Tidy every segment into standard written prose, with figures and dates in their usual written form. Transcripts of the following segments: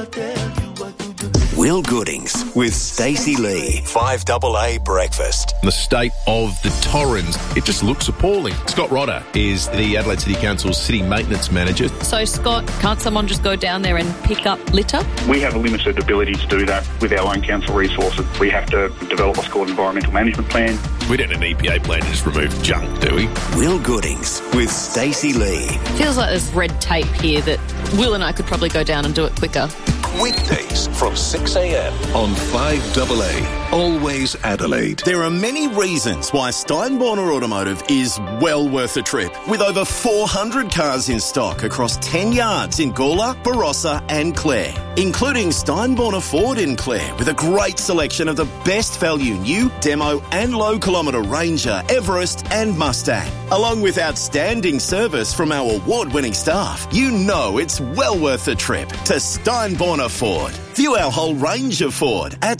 Will Goodings with Stacey Lee. 5AA Breakfast. The state of the Torrens, it just looks appalling. Scott Rodder is the Adelaide City Council's City Maintenance Manager. So, Scott, can't someone just go down there and pick up litter? We have a limited ability to do that with our own council resources. We have to develop what's called an environmental management plan. We don't have an EPA plan to just remove junk, do we? Will Goodings with Stacey Lee. Feels like there's red tape here that Will and I could probably go down and do it quicker. Weekdays from 6 a.m. on 5AA. Always Adelaide. There are many reasons why Steinborner Automotive is well worth a trip. With over 400 cars in stock across 10 yards in Gawler, Barossa and Clare. Including Steinborner Ford in Clare with a great selection of the best value new, demo and low kilometre Ranger, Everest and Mustang. Along with outstanding service from our award-winning staff, you know it's well worth a trip to Steinborner Ford. View our whole range of Ford at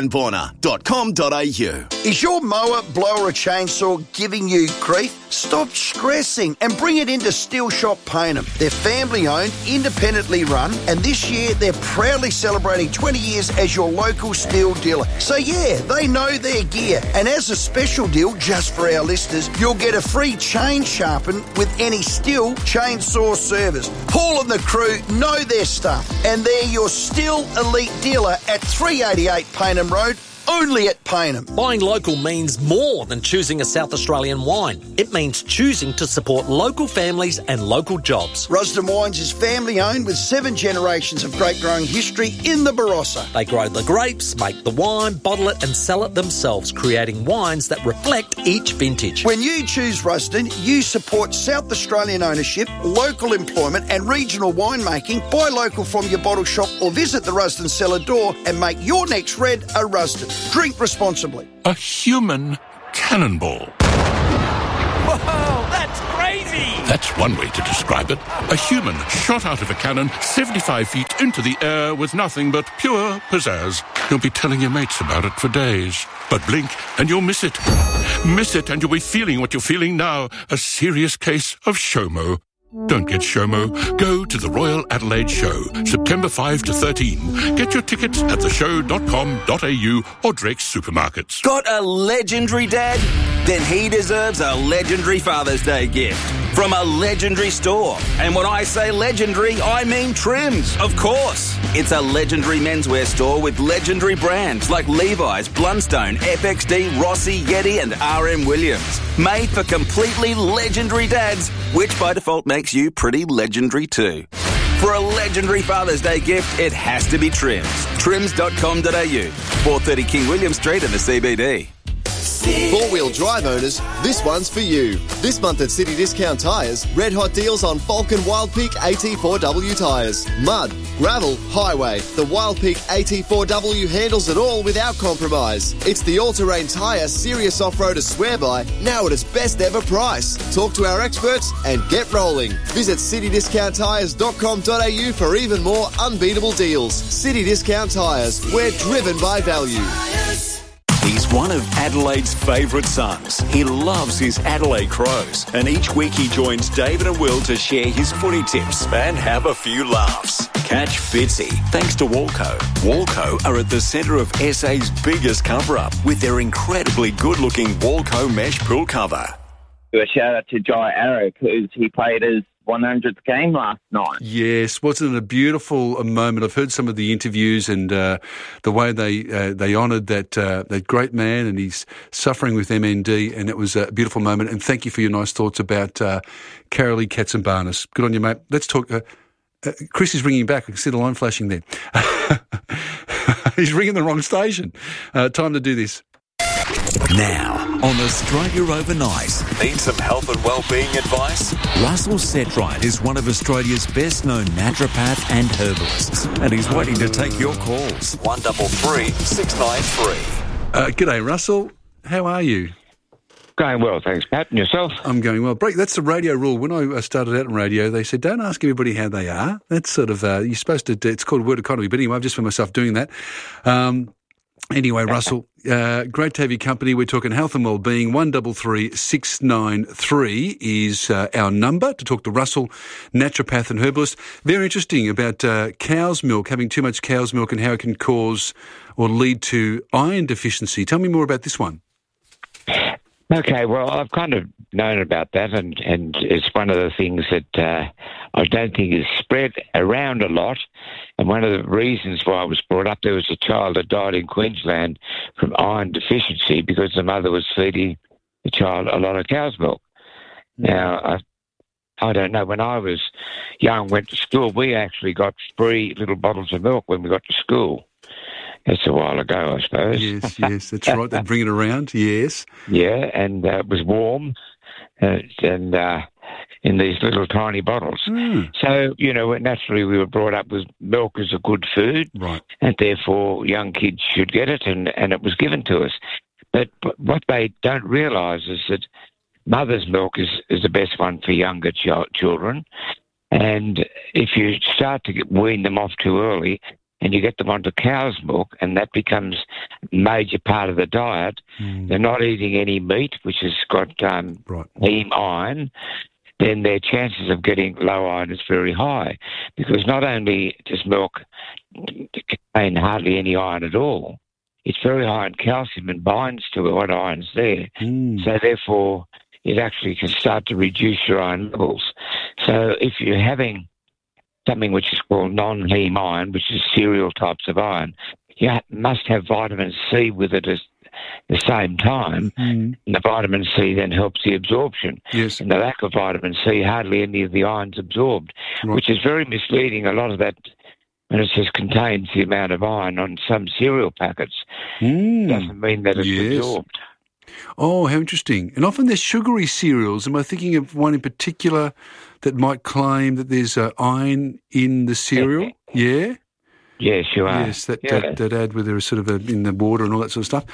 steinborner.com.au. Is your mower, blower or chainsaw giving you grief? Stop stressing and bring it into Steel Shop Payneham. They're family owned, independently run, and this year they're proudly celebrating 20 years as your local steel dealer. So yeah, they know their gear. And as a special deal, just for our listeners, you'll get a free chain sharpen with any Steel chainsaw service. Paul and the crew know their stuff, and they're your Steel Elite dealer at 388 Payneham Road, only at Payneham. Buying local means more than choosing a South Australian wine. It means choosing to support local families and local jobs. Rusden Wines is family owned with 7 generations of grape growing history in the Barossa. They grow the grapes, make the wine, bottle it and sell it themselves, creating wines that reflect each vintage. When you choose Rusden, you support South Australian ownership, local employment and regional winemaking. Buy local from your bottle shop or visit the Rusden cellar door and make your next red a Rusden. Drink responsibly. A human cannonball. Whoa, that's crazy! That's one way to describe it. A human shot out of a cannon 75 feet into the air with nothing but pure pizzazz. You'll be telling your mates about it for days. But blink and you'll miss it. Miss it and you'll be feeling what you're feeling now. A serious case of SHOMO. Don't get SHOMO. Go to the Royal Adelaide Show, September 5 to 13. Get your tickets at theshow.com.au or Drake's Supermarkets. Got a legendary dad? Then he deserves a legendary Father's Day gift from a legendary store. And when I say legendary, I mean Trims, of course. It's a legendary menswear store with legendary brands like Levi's, Blundstone, FXD, Rossi, Yeti and RM Williams. Made for completely legendary dads, which by default makes you pretty legendary too. For a legendary Father's Day gift, it has to be Trims. Trims.com.au, 430 King William Street in the CBD. Four-wheel drive owners, this one's for you. This month at City Discount Tyres, red hot deals on Falcon Wildpeak AT4W tyres. Mud, gravel, highway. The Wildpeak AT4W handles it all without compromise. It's the all-terrain tyre serious off-roaders swear by, now at its best ever price. Talk to our experts and get rolling. Visit citydiscounttyres.com.au for even more unbeatable deals. City Discount Tyres, we're driven by value. He's one of Adelaide's favourite sons. He loves his Adelaide Crows. And each week he joins David and Will to share his footy tips and have a few laughs. Catch Fitzy, thanks to Walco. Walco are at the centre of SA's biggest cover-up with their incredibly good-looking Walco mesh pool cover. A shout out to Jai Arrow because he played his 100th game last night. Yes, wasn't it a beautiful moment? I've heard some of the interviews and the way they honoured that great man, and he's suffering with MND, and it was a beautiful moment. And thank you for your nice thoughts about Carolee Katsimbarnis. Good on you, mate. Let's talk. Chris is ringing back. I can see the line flashing there. He's ringing the wrong station. Time to do this. Now, on Australia Overnight. Need some health and wellbeing advice? Russell Setright is one of Australia's best-known naturopath and herbalists, and he's waiting to take your calls. 133 693. G'day, Russell. How are you? Going well, thanks, Pat. And yourself? I'm going well. That's the radio rule. When I started out in radio, they said, don't ask everybody how they are. That's sort of, you're supposed to, it's called word economy. But anyway, I've just found myself doing that. Anyway, Russell, great to have your company. We're talking health and wellbeing. 133693 is our number to talk to Russell, naturopath and herbalist. Very interesting about cow's milk, having too much cow's milk and how it can cause or lead to iron deficiency. Tell me more about this one. Okay, well, I've kind of known about that, and it's one of the things that I don't think is spread around a lot. And one of the reasons why I was brought up, there was a child that died in Queensland from iron deficiency because the mother was feeding the child a lot of cow's milk. Now, I don't know, when I was young, went to school, we actually got free little bottles of milk when we got to school. That's a while ago, I suppose. Yes, that's right. They bring it around, yes. Yeah, and it was warm and in these little tiny bottles. So, naturally we were brought up with milk as a good food, right? And therefore young kids should get it, and it was given to us. But what they don't realise is that mother's milk is the best one for younger children. And if you start to wean them off too early, and you get them onto cow's milk, and that becomes a major part of the diet. They're not eating any meat, which has got heme iron, then their chances of getting low iron is very high, because not only does milk contain hardly any iron at all, it's very high in calcium and binds to what iron's there. So therefore, it actually can start to reduce your iron levels. So if you're having something which is called non-heme iron, which is cereal types of iron, you must have vitamin C with it at the same time. And the vitamin C then helps the absorption. Yes. And the lack of vitamin C, hardly any of the iron's absorbed, which is very misleading. A lot of that, when it says contains the amount of iron on some cereal packets, doesn't mean that it's absorbed. Oh, how interesting. And often there's sugary cereals. Am I thinking of one in particular that might claim that there's iron in the cereal? Yeah? Yes, you are. Yes, that ad where there is sort of in the water and all that sort of stuff.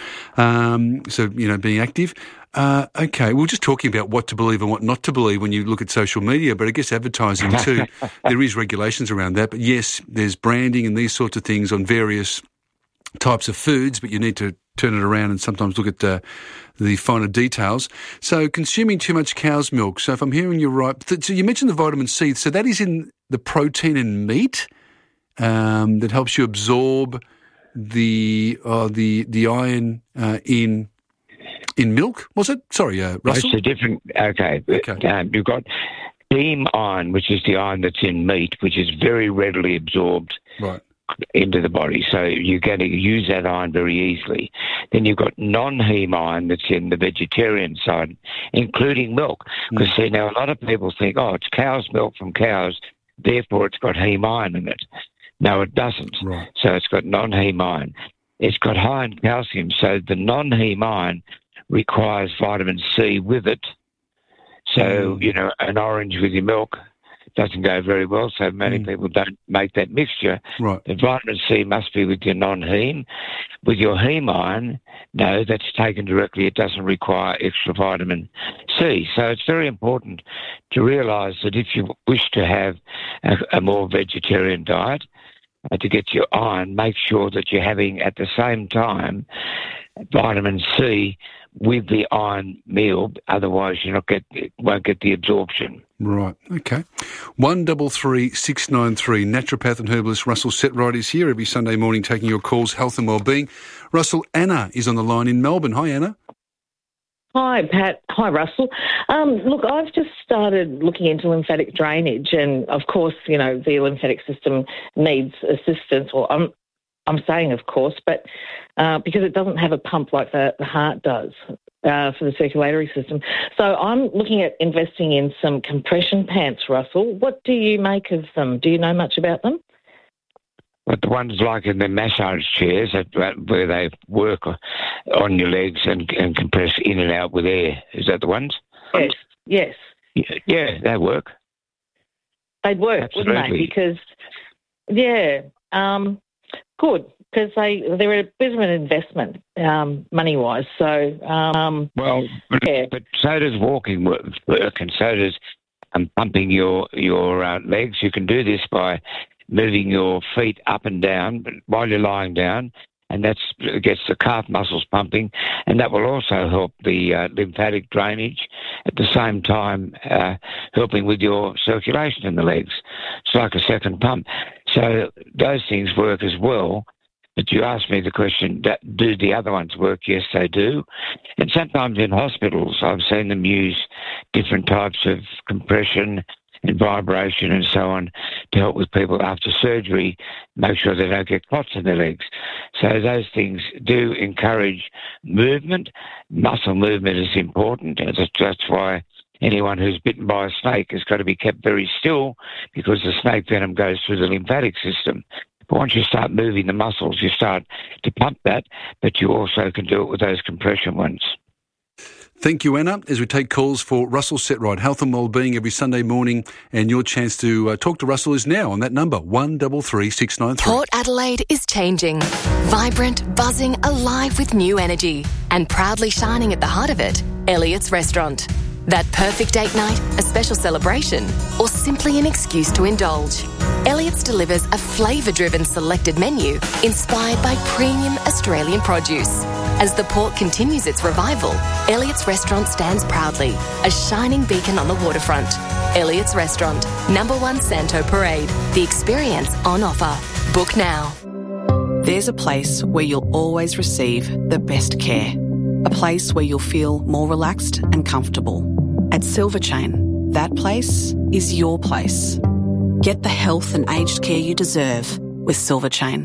So, being active. Okay, we're just talking about what to believe and what not to believe when you look at social media, but I guess advertising too, there is regulations around that. But yes, there's branding and these sorts of things on various types of foods, but you need to turn it around and sometimes look at the finer details. So consuming too much cow's milk. So if I'm hearing you right, so you mentioned the vitamin C. So that is in the protein in meat that helps you absorb the iron in milk. Was it? Sorry, Russell. It's a different. Okay. You've got heme iron, which is the iron that's in meat, which is very readily absorbed. Right. Into the body, so you're going to use that iron very easily. Then you've got non-heme iron that's in the vegetarian side, including milk. Because see, now a lot of people think, it's cow's milk from cows, therefore it's got heme iron in it. No, it doesn't. Right. So it's got non-heme iron. It's got high in calcium, so the non-heme iron requires vitamin C with it. So, an orange with your milk doesn't go very well, so many people don't make that mixture. Right. The vitamin C must be with your non-heme. With your heme iron, no, that's taken directly. It doesn't require extra vitamin C. So it's very important to realise that if you wish to have a more vegetarian diet, to get your iron, make sure that you're having at the same time vitamin C with the iron meal, otherwise you won't get the absorption. Right, okay. 133693, naturopath and herbalist Russell Setright is here every Sunday morning taking your calls, health and wellbeing. Russell, Anna is on the line in Melbourne. Hi, Anna. Hi, Pat. Hi, Russell. Look, I've just started looking into lymphatic drainage, and of course, the lymphatic system needs assistance. Well, I'm saying, of course, but because it doesn't have a pump like the heart does for the circulatory system. So I'm looking at investing in some compression pants, Russell. What do you make of them? Do you know much about them? But the ones like in the massage chairs where they work on your legs and compress in and out with air. Is that the ones? Yes. Yeah, they work. They'd work, Absolutely. Wouldn't they? Because, good, because they're a bit of an investment, money-wise. So, but so does walking work, and so does pumping your legs. You can do this by moving your feet up and down, but while you're lying down, and that gets the calf muscles pumping, and that will also help the lymphatic drainage, at the same time helping with your circulation in the legs. It's like a second pump. So those things work as well. But you asked me the question, do the other ones work? Yes, they do. And sometimes in hospitals, I've seen them use different types of compression and vibration and so on to help with people after surgery, make sure they don't get clots in their legs. So those things do encourage movement. Muscle movement is important. That's why anyone who's bitten by a snake has got to be kept very still, because the snake venom goes through the lymphatic system. But once you start moving the muscles, you start to pump that, but you also can do it with those compression ones. Thank you, Anna, as we take calls for Russell Setright, Health and Wellbeing every Sunday morning, and your chance to talk to Russell is now on that number, 133 693. Port Adelaide is changing. Vibrant, buzzing, alive with new energy. And proudly shining at the heart of it, Elliott's Restaurant. That perfect date night, a special celebration, or simply an excuse to indulge. Elliott's delivers a flavour-driven selected menu inspired by premium Australian produce. As the port continues its revival, Elliott's Restaurant stands proudly, a shining beacon on the waterfront. Elliott's Restaurant, number 1 Santo Parade. The experience on offer. Book now. There's a place where you'll always receive the best care. A place where you'll feel more relaxed and comfortable. At Silver Chain, that place is your place. Get the health and aged care you deserve with Silver Chain.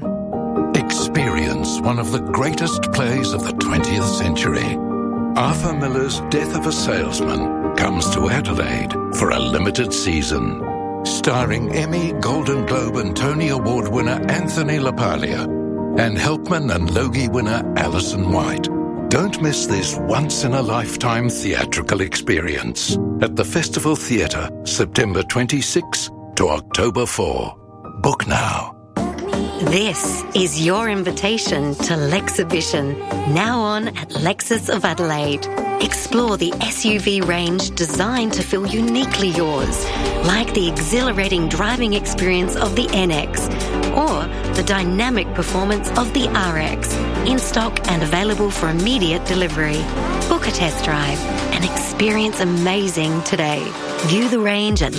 Experience one of the greatest plays of the 20th century. Arthur Miller's Death of a Salesman comes to Adelaide for a limited season. Starring Emmy, Golden Globe and Tony Award winner Anthony LaPaglia and Helpman and Logie winner Alison White. Don't miss this once-in-a-lifetime theatrical experience at the Festival Theatre, September 26 to October 4. Book now. This is your invitation to Lexhibition, now on at Lexus of Adelaide. Explore the SUV range designed to feel uniquely yours, like the exhilarating driving experience of the NX or the dynamic performance of the RX, in stock and available for immediate delivery. Book a test drive and experience amazing today. View the range at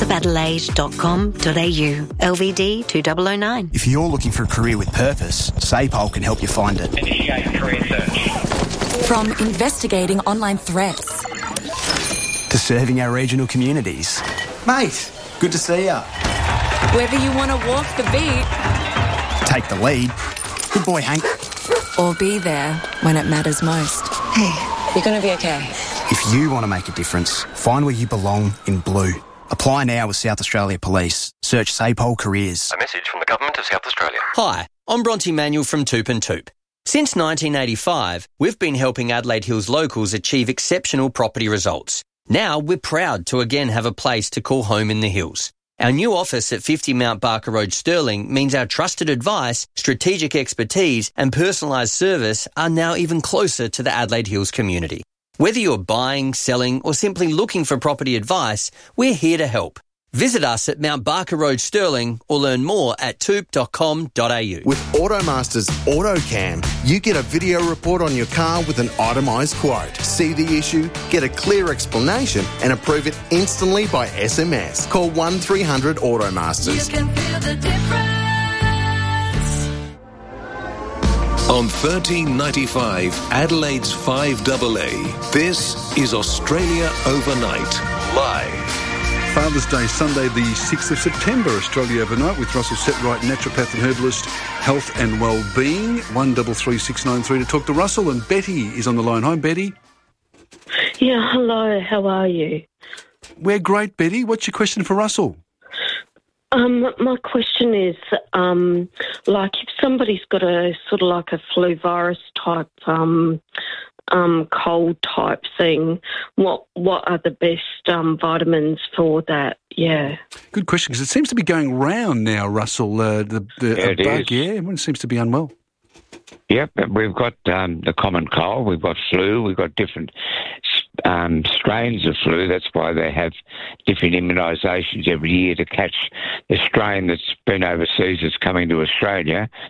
lexusofadelaide.com.au. LVD 2009. If you're looking for a career with purpose, SAPOL can help you find it. Initiate career search. From investigating online threats to serving our regional communities. Mate, good to see ya. Whether you want to walk the beat, take the lead. Good boy, Hank. Or be there when it matters most. Hey, you're going to be okay. If you want to make a difference, find where you belong in blue. Apply now with South Australia Police. Search SAPOL Careers. A message from the Government of South Australia. Hi, I'm Bronte Manuel from Toop and Toop. Since 1985, we've been helping Adelaide Hills locals achieve exceptional property results. Now we're proud to again have a place to call home in the hills. Our new office at 50 Mount Barker Road, Stirling, means our trusted advice, strategic expertise and personalised service are now even closer to the Adelaide Hills community. Whether you're buying, selling or simply looking for property advice, we're here to help. Visit us at Mount Barker Road, Stirling, or learn more at toop.com.au. With Automaster's AutoCam, you get a video report on your car with an itemised quote. See the issue, get a clear explanation and approve it instantly by SMS. Call 1300 Automasters. You can feel the difference. On 1395, Adelaide's 5AA, this is Australia Overnight, live. Father's Day, Sunday the 6th of September, Australia Overnight with Russell Setright, naturopath and herbalist, health and wellbeing. 133693 to talk to Russell, and Betty is on the line. Hi, Betty. Yeah, hello. How are you? We're great, Betty. What's your question for Russell? My question is, like, if somebody's got a sort of like a flu virus type cold type thing, what are the best vitamins for that? Yeah. Good question, because it seems to be going round now, Russell. The bug, everyone seems to be unwell. Yep, we've got the common cold, we've got flu, we've got different strains of flu. That's why they have different immunisations every year to catch the strain that's been overseas that's coming to Australia.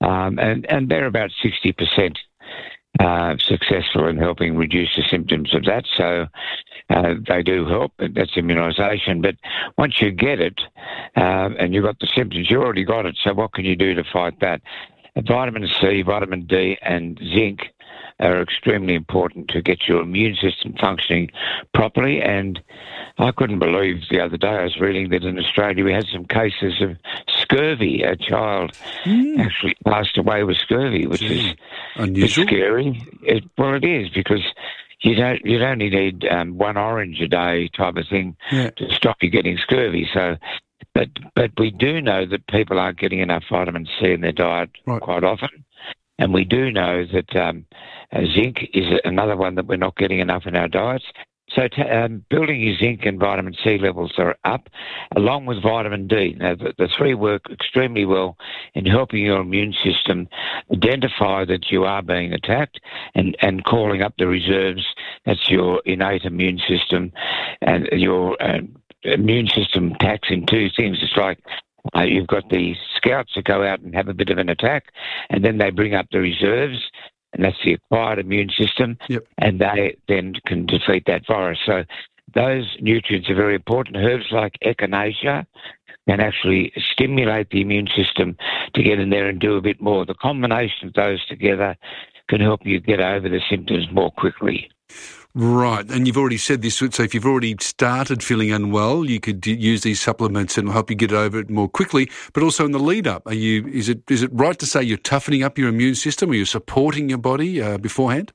And they're about 60% successful in helping reduce the symptoms of that. So they do help. That's immunisation. But once you get it and you've got the symptoms, you already got it. So what can you do to fight that? Vitamin C, vitamin D and zinc are extremely important to get your immune system functioning properly. And I couldn't believe the other day I was reading that in Australia we had some cases of scurvy. A child actually passed away with scurvy, which is unusual. Scary. Well, it is, because you'd only need 1 orange a day type of thing to stop you getting scurvy. So, but we do know that people aren't getting enough vitamin C in their diet quite often. And we do know that zinc is another one that we're not getting enough in our diets. So building your zinc and vitamin C levels are up, along with vitamin D. Now, the three work extremely well in helping your immune system identify that you are being attacked and calling up the reserves. That's your innate immune system. And your immune system attacks in two things. It's like you've got the scouts that go out and have a bit of an attack, and then they bring up the reserves, and that's the acquired immune system, and they then can defeat that virus. So those nutrients are very important. Herbs like echinacea can actually stimulate the immune system to get in there and do a bit more. The combination of those together can help you get over the symptoms more quickly. Right, and you've already said this, so if you've already started feeling unwell, you could use these supplements and help you get over it more quickly, but also in the lead-up. Is it right to say you're toughening up your immune system, or you're supporting your body beforehand?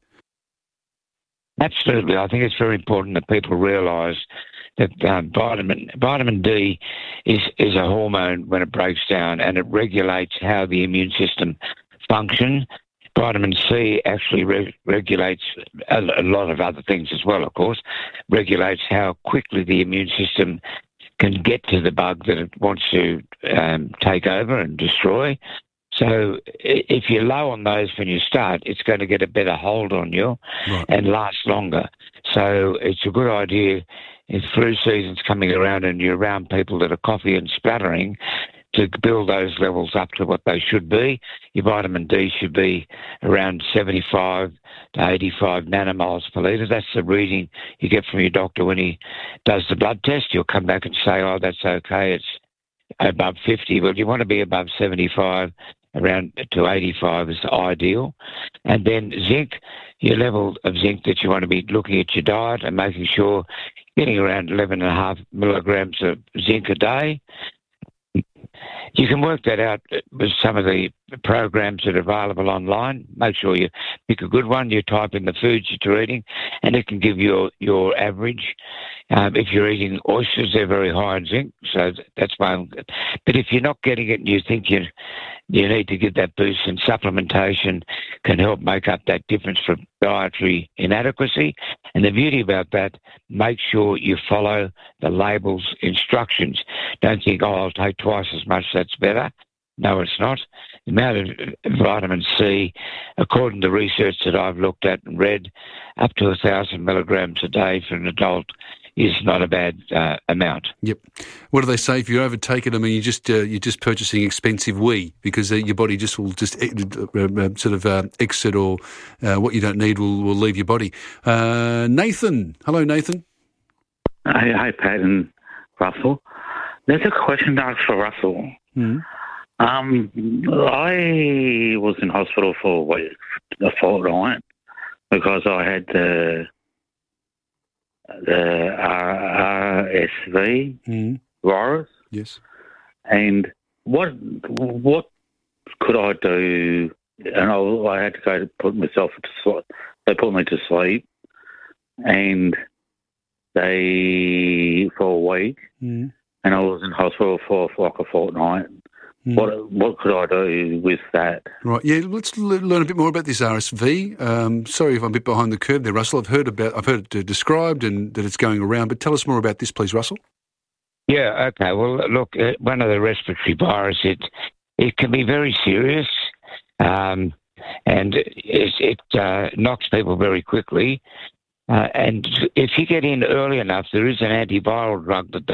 Absolutely. I think it's very important that people realise that vitamin D is a hormone when it breaks down, and it regulates how the immune system functions. Vitamin C actually regulates a lot of other things as well, of course. Regulates how quickly the immune system can get to the bug that it wants to take over and destroy. So if you're low on those when you start, it's going to get a better hold on you and last longer. So it's a good idea if flu season's coming around and you're around people that are coughing and spluttering, to build those levels up to what they should be. Your vitamin D should be around 75 to 85 nanomoles per litre. That's the reading you get from your doctor when he does the blood test. You'll come back and say, oh, that's okay, it's above 50. But you want to be above 75, around to 85 is ideal. And then zinc, your level of zinc that you want to be looking at your diet and making sure you're getting around 11.5 milligrams of zinc a day. You can work that out with some of the programs that are available online. Make sure you pick a good one. You type in the foods that you're eating, and it can give you your average. If you're eating oysters, they're very high in zinc, so that's one. But if you're not getting it and you think you need to get that boost, and supplementation can help make up that difference for dietary inadequacy. And the beauty about that, make sure you follow the label's instructions. Don't think, oh, I'll take twice as much, that's better. No, it's not. The amount of vitamin C, according to research that I've looked at and read, up to 1,000 milligrams a day for an adult is not a bad amount. Yep. What do they say if you overtake it? I mean, you're just purchasing expensive wee, because your body just will exit, or what you don't need will leave your body. Nathan. Hello, Nathan. Hi, Pat and Russell. There's a question to ask for Russell. Mm-hmm. I was in hospital for a fortnight because I had the RSV virus. Yes. And what could I do? And I had to go to put myself to sleep. They put me to sleep, and for a week, and I was in hospital for like a fortnight. What could I do with that? Right, yeah. Let's learn a bit more about this RSV. Sorry if I'm a bit behind the curve there, Russell. I've heard it described and that it's going around, but tell us more about this, please, Russell. Yeah. Okay. Well, look, one of the respiratory viruses, it can be very serious, and it knocks people very quickly. And if you get in early enough, there is an antiviral drug that